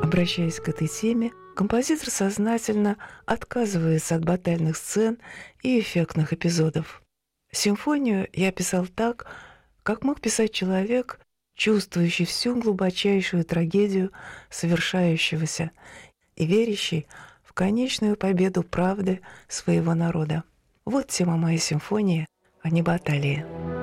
Обращаясь к этой теме, композитор сознательно отказывается от батальных сцен и эффектных эпизодов. Симфонию я писал так, как мог писать человек, чувствующий всю глубочайшую трагедию совершающегося и верящий в конечную победу правды своего народа. Вот тема моей симфонии, а не баталии.